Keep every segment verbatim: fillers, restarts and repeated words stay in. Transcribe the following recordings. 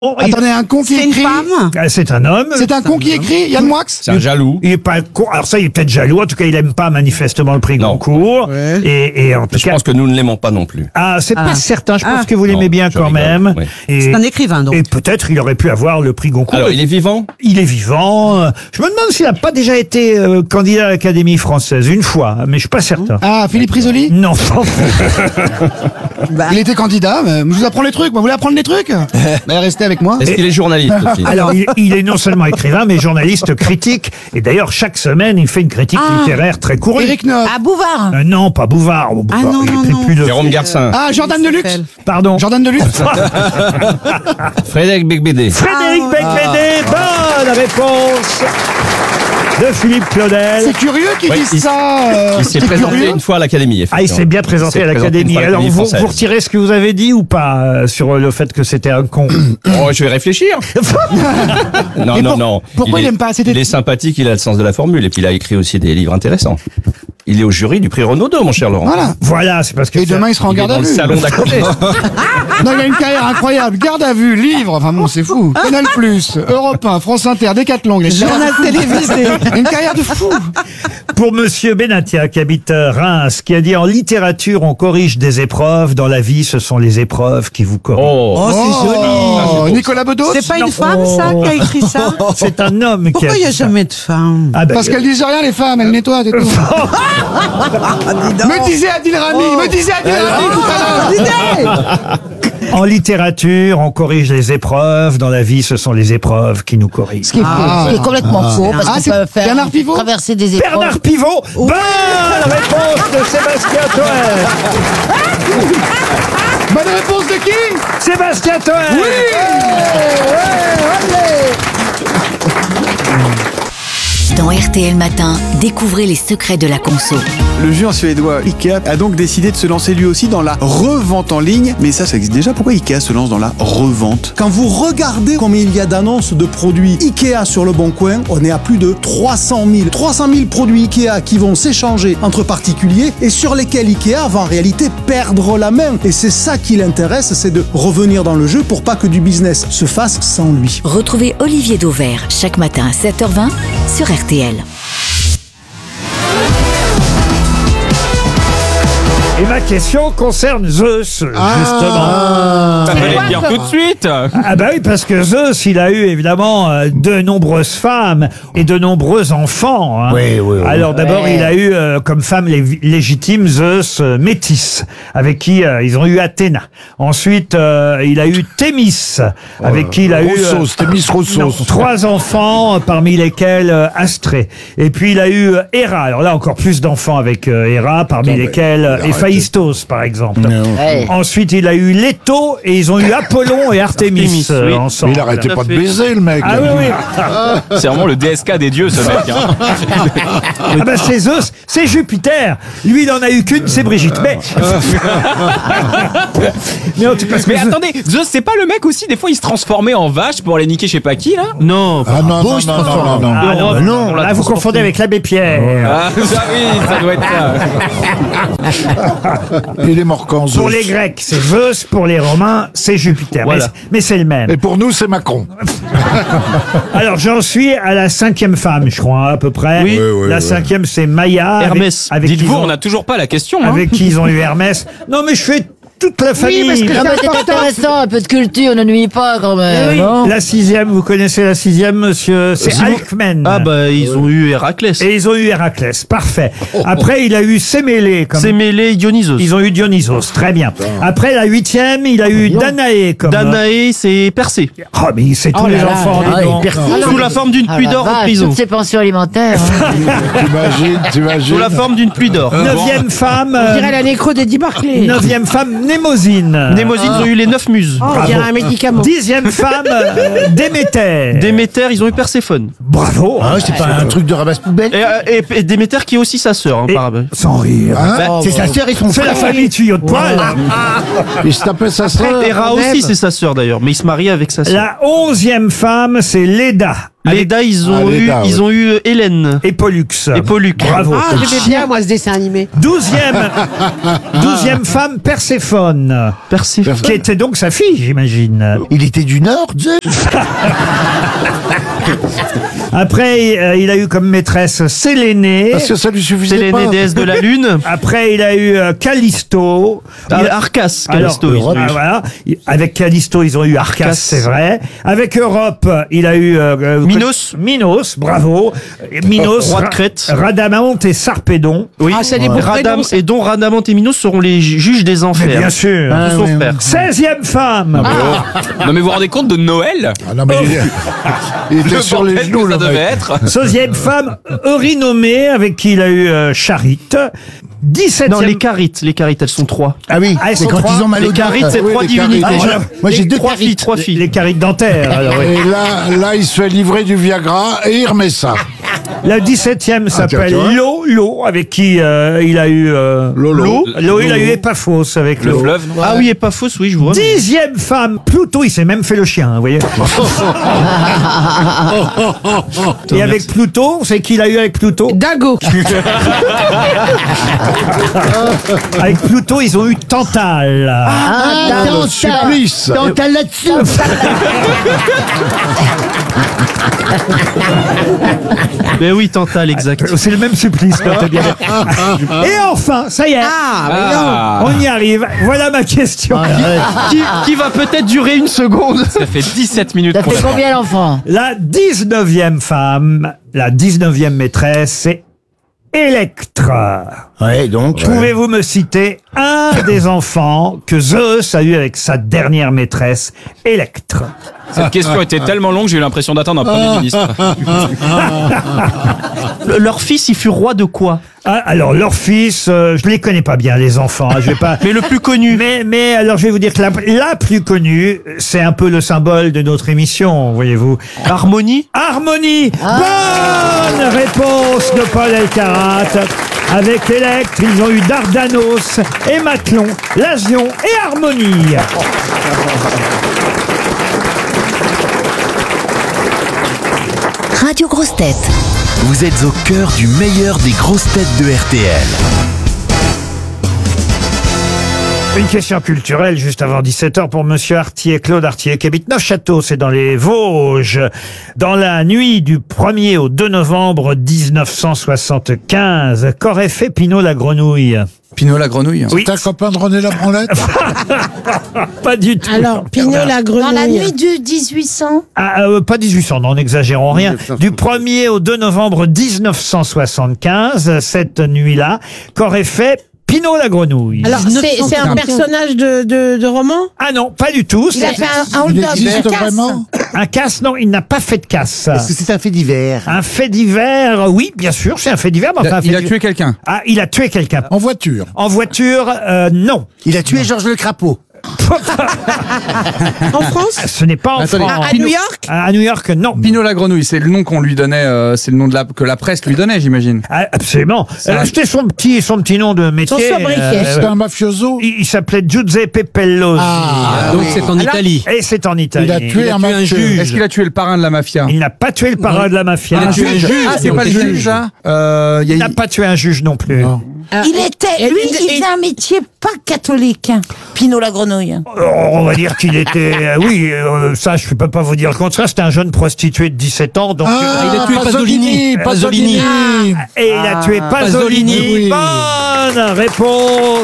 Oh, il- Attendez, un con qui C'est une écrit. femme. Ah, c'est un homme. C'est un con qui écrit, Yann Moix. C'est un jaloux. Il est pas con. Alors ça, il est peut-être jaloux. En tout cas, il aime pas manifestement le prix Non. Goncourt. Ouais. Et, et en tout Je cas, pense que nous ne l'aimons pas non plus. ah, c'est Ah. pas certain. Je pense Ah. que vous l'aimez Non, bien je quand rigole, même. oui. Et, C'est un écrivain, donc. et peut-être il aurait pu avoir le prix Goncourt. Alors, il est vivant? Il est vivant. Je me demande s'il n'a pas déjà été euh, candidat à l'Académie française une fois, mais je suis pas certain. Ah, Philippe Risoli. Non. Bah, Il était candidat. Mais je vous apprends les trucs. Moi, vous voulez apprendre les trucs? Mais restez avec moi. Est-ce qu'il est journaliste aussi? Alors, il, il est non seulement écrivain, mais journaliste critique. Et d'ailleurs, chaque semaine, il fait une critique Ah. littéraire très courte. Éric Nob. à Bouvard. Euh, non, pas Bouvard. Oh, Ah Bouvard, non, il non, écrit non. plus de- Jérôme Garcin. Ah, Jordan Comment il Deluxe. s'appelle Pardon. Jordan Deluxe. Frédéric Becbédé. Frédéric Ah, Becbédé, bonne réponse de Philippe Claudel. C'est curieux qu'ils Oui, disent il- ça. euh, Il s'est c'est présenté curieux. une fois à l'Académie. Ah, il s'est bien présenté Il à s'est présenté l'Académie. une fois à Alors, l'Académie vous, française. vous retirez ce que vous avez dit ou pas euh, sur le fait que c'était un con? Oh, je vais réfléchir. non, Mais non, pour- non. pourquoi il est- aime pas? C'était- Il est sympathique, il a le sens de la formule, et puis il a écrit aussi des livres intéressants. Il est au jury du prix Renaudot, mon cher Laurent. Voilà. Voilà, c'est parce que... Et demain, il sera en Il est garde dans à le vue. salon d'à côté. Non, il a une carrière incroyable. Garde à vue, livre. Enfin bon, c'est fou. Canal Plus, Europe un, France Inter, Décathlon. Il a une Journal télévisé. carrière- une carrière de fou. Pour Monsieur Benatia, qui habite euh, Reims, qui a dit en littérature, on corrige des épreuves. Dans la vie, ce sont les épreuves qui vous corrigent. Oh, Oh, c'est joli. Oh, Nicolas Bedos. C'est pas Non. une femme, ça, qui a écrit ça? C'est un homme qui Pourquoi a il n'y a dit ça. jamais de femme? Ah ben, Parce qu'elles disent rien, les femmes, elles nettoient, c'est tout. Me disait Adil Rami, me disait Adil Rami tout à l'heure. en littérature, on corrige les épreuves. Dans la vie, ce sont les épreuves qui nous corrigent. Ce qui est, Ah. ce qui est complètement faux, parce Ah, qu'on c'est peut faire Bernard Pivot traverser des épreuves. Bernard Pivot, bonne réponse de Sébastien Toen. Bonne réponse de qui? Sébastien Toen. Dans R T L Matin, découvrez les secrets de la conso. Le géant suédois Ikea a donc décidé de se lancer lui aussi dans la revente en ligne. Mais ça, ça existe déjà. Pourquoi Ikea se lance dans la revente? Quand vous regardez combien il y a d'annonces de produits Ikea sur le Bon Coin, on est à plus de trois cent mille. trois cent mille produits Ikea qui vont s'échanger entre particuliers et sur lesquels Ikea va en réalité perdre la main. Et c'est ça qui l'intéresse, c'est de revenir dans le jeu pour pas que du business se fasse sans lui. Retrouvez Olivier Dauvert chaque matin à sept heures vingt sur R T L. Et ma question concerne Zeus, Ah. justement. ça fallait le dire tout de suite. Ah bah oui, parce que Zeus, il a eu évidemment euh, de nombreuses femmes et de nombreux enfants. Hein. Oui, oui, oui. Alors d'abord, Ouais. il a eu euh, comme femme lé- légitime Zeus euh, Métis, avec qui euh, ils ont eu Athéna. Ensuite, euh, il a eu Thémis, avec qui il a eu euh, Rousseau, c'était Miss Rousseau. non, trois enfants, euh, parmi lesquels euh, Astrée. Et puis il a eu euh, Héra. Alors là, encore plus d'enfants avec euh, Héra, parmi lesquels euh, Héphaïstos, par exemple. Ouais. Ensuite, il a eu Leto et ils ont eu Apollon et Artémis euh, oui. ensemble. Mais il arrêtait pas de baiser, le mec. Ah oui, oui. C'est vraiment le D S K des dieux, ce mec. Hein. Ah bah c'est Zeus, c'est Jupiter. Lui, il en a eu qu'une, c'est Brigitte. Mais, mais en tout cas, parce que Mais Zeus- attendez, Zeus, c'est pas le mec aussi, des fois il se transformait en vache pour aller niquer je sais pas qui là? Non. Ah non, non, il se non, non, transforme non, en- non. Ah non, bah non, là vous confondez avec l'abbé Pierre. Ah ça oui, ça doit être ça. Il est mort quand, Zeus. Pour les Grecs, c'est Zeus, pour les Romains, c'est Jupiter. Voilà. Mais, mais c'est le même. Et pour nous, c'est Macron. Alors j'en suis à la cinquième femme, je crois, à peu près. Oui. Oui, oui, la oui. cinquième, c'est Maya. avec- Hermès. Avec qui Dites-vous, ils ont- on a toujours pas la question. Hein. avec qui ils ont eu Hermès. Non mais je fais toute la famille. Non, mais c'est intéressant, un peu de culture, ne nuit pas quand même. non La sixième, vous connaissez la sixième, monsieur? C'est Si vous- Alcmène. Ah bah ils ont eu Héraclès. Et ils ont eu Héraclès, parfait. Après, il a eu Sémélé. Comme... Sémélé, Dionysos. Ils ont eu Dionysos, très bien. Après, la huitième, il a eu Danaé. Comme... Danaé, c'est Persée. Oh, mais c'est tous Oh les là là, enfants, ah, dis il donc. perd- Sous la forme d'une Ah pluie la d'or en vache, prison. toutes ces pensions alimentaires. hein. T'imagines, t'imagines. Sous la forme d'une pluie d'or. Neuvième femme. euh, la nécro d'Eddie Barclay. Neuvième femme, Némosine. Némosine, ils ont eu les neuf muses. Oh, on dirait un médicament. Dixième femme, euh, Déméter. Déméter, ils ont eu Perséphone. Bravo. Ah, c'est pas un truc de ramasse-poubelle. Et, euh, et, et Déméter qui est aussi sa sœur, hein, Et- par rappel. Sans rire. Hein C'est sa sœur et son C'est la frère. famille tuyau de poil. Il se tapait sa sœur. Héra aussi, c'est sa sœur d'ailleurs, mais il se marie avec sa sœur. La onzième femme, c'est Léda. Leda, ils ont Ah, eu, Leda, ils ont eu Hélène. Et Pollux. Et Pollux. Bravo. Ah, j'aimais bien, moi, ce dessin animé. Douzième, douzième femme, Perséphone. Perséphone. Qui était donc sa fille, j'imagine. Il était du Nord, Zeus. Après, euh, il a eu comme maîtresse Sélénée. Parce que ça lui suffisait Sélénée, pas. déesse de la lune. Après, il a eu euh, Callisto. Ah, Il a- Arcas, Alors, Callisto. ils ont ah, eu. voilà. Avec Callisto, ils ont eu Arcas, Arcas. c'est vrai. Avec Europe, il a eu euh, euh, Minos. Minos, bravo. Et Minos, Roi de Ra- Crète. Radamonte et Sarpédon. Oui. Ah, c'est des beaux Radam prénoms, ça. et dont Radamante et Minos seront les ju- juges des enfers. Mais bien sûr. Ah, De son oui, frère. Seizième femme. Non mais vous vous rendez compte de Noël? Ah non, mais il, il était Le sur les bordel genoux, que ça le devait mec. être. Seizième femme, Eurinomée, avec qui il a eu euh, Charite. Dix-septième. Non, les carites, les carites, elles sont trois. Ah oui, Ah, elles c'est sont quand trois. ils ont mal Les au carites, dos. c'est Oui, trois les divinités. carites. Ah, Moi, j'ai deux trois carites. filles, trois filles. Les carites dentaires. alors, oui. Et là, là, il se fait livrer du Viagra et il remet ça. La dix-septième s'appelle tu vois. Lo, Lo, avec qui euh, il a eu... Euh, Lolo. Lo, il a eu Épaphos avec Le Lo. fleuve, non? Ah oui, et pas fausse, oui, je vois. Dixième femme, Pluto, il s'est même fait le chien, vous voyez. Et avec Pluto, c'est qu'il a eu avec Pluto. Dago. Avec Pluto, ils ont eu Tantale. Ah, Tantale. le supplice. Tantale là-dessus. Mais oui, Tantale, exact. C'est le même supplice, quand bien. Et enfin, ça y est, Ah, mais non. Ah, on y arrive. Voilà ma question. qui, qui va peut-être durer une seconde. ça fait dix-sept minutes Ça qu'on fait combien l'enfant? La dix-neuvième femme, la dix-neuvième maîtresse, c'est Électra. Ouais, donc. Pouvez-vous me citer un des enfants que Zeus a eu avec sa dernière maîtresse, Électra? Cette question était tellement longue, j'ai eu l'impression d'attendre un Premier ministre. Le- Leur fils, il fut roi de quoi? Ah, alors, leur fils, euh, je les connais pas bien, les enfants. hein, je vais pas. Mais le plus connu. Mais, mais alors, je vais vous dire que la, la plus connue, c'est un peu le symbole de notre émission, voyez-vous. Harmonie. Harmonie. Bonne réponse de Paul Elkarat. Avec Electre, ils ont eu Dardanos, Hématlon, Lasion et Harmonie. Radio Grosse Tête. Vous êtes au cœur du meilleur des grosses têtes de R T L. Une question culturelle juste avant dix-sept heures pour Monsieur Artier, Claude Artier, qui habite Neufchâteau, c'est dans les Vosges. Dans la nuit du premier au deux novembre mille neuf cent soixante-quinze, qu'aurait fait Pinot la grenouille? Pinot la grenouille. Oui, T'es un copain de René Labranlette? pas du tout. Alors, Pinot la grenouille. Dans la nuit du dix-huit cents. Ah, euh, pas dix-huit cents, non, n'exagérons rien. Du premier au deux novembre mille neuf cent soixante-quinze, cette nuit-là, qu'aurait fait Pinot la grenouille? Alors, c'est c'est un personnage de, de, de roman? Ah non, pas du tout. Il a C'est fait un, un Il hold-up. existe un casse. vraiment? un casse, non, il n'a pas fait de casse. Est-ce que c'est un fait divers? Un fait divers, oui, bien sûr, c'est un fait divers. Mais Il enfin, a, un fait il a divers- tué quelqu'un. Ah, il a tué quelqu'un. En voiture. En voiture, euh, non. Il a tué Georges Le Crapaud. En France? Ce n'est pas en Attendez, France. À, à Pinot- New York? À à New York, non. Pinot la grenouille, c'est le nom qu'on lui donnait, euh, c'est le nom de la, que la presse lui donnait, j'imagine. Ah, absolument. C'est Euh, un- C'était son petit, son petit nom de métier. Son sobriquet. C'est un mafioso. il il s'appelait Giuseppe Pellosi. Ah, Donc c'est en Italie. Et c'est en Italie. il a tué un mafieux. Est-ce qu'il a tué le parrain de la mafia? Il n'a pas tué le parrain de la mafia. Il a tué un juge. Ah, c'est Donc, pas le il a- juge, ça euh, il y Il a- n'a pas tué un juge non plus. Non. Ah, Il était, et- lui, et- il faisait un métier pas catholique. Pinot la grenouille. Oh, on va dire qu'il était... euh, oui, euh, ça, je ne peux pas vous dire le contraire. C'était un jeune prostitué de dix-sept ans. Donc, Ah, il a tué Pasolini. Pasolini. Pasolini. et il a tué Pasolini. Pasolini, oui. Bonne réponse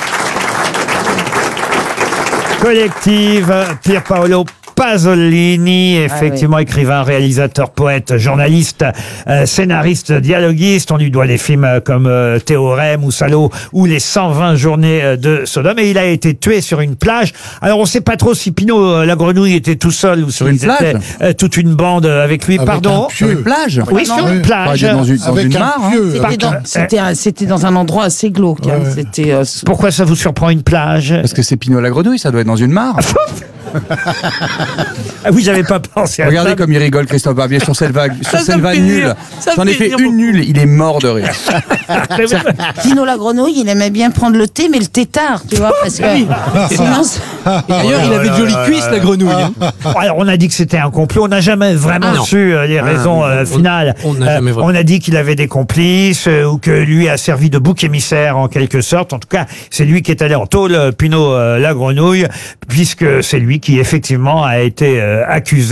collective. Pier Paolo Pasolini, effectivement écrivain, réalisateur, poète, journaliste, euh, scénariste, dialoguiste. On lui doit des films euh, comme euh, Théorème ou Salaud ou Les cent vingt journées euh, de Sodome. Et il a été tué sur une plage. Alors on ne sait pas trop si Pinot euh, la grenouille était tout seul ou Sur s'ils une plage étaient euh, toute une bande euh, avec lui. Avec Pardon. un pieu. Sur une plage? Oui, sur une Oui. plage. Dans une, dans Avec une un mare, hein. pieu. C'était dans, c'était un- c'était dans un endroit assez glauque. hein. Ouais. C'était. euh, Pourquoi ça vous surprend une plage? Parce que c'est Pinot la grenouille, ça doit être dans une mare. Ah oui, j'avais pas pensé à Regardez ça. comme il rigole, Christophe Barbier, sur cette vague, sur Ça, ça cette me vanne fait nulle. rire. Ça me J'en ai fait fait rire une nulle, il est mort de rire. Pino la grenouille, il aimait bien prendre le thé, mais le thé tard, tu vois, parce que sinon, c'est- D'ailleurs, il avait de jolies cuisses, la grenouille. hein. Bon, alors, on a dit que c'était un complot. On n'a jamais vraiment Ah, non. su euh, les raisons euh, finales. on n'a jamais vraiment. on a dit qu'il avait des complices euh, ou que lui a servi de bouc émissaire en quelque sorte. En tout cas, c'est lui qui est allé en tôle, euh, Pino euh, la grenouille, puisque c'est lui qui effectivement a été euh, accusé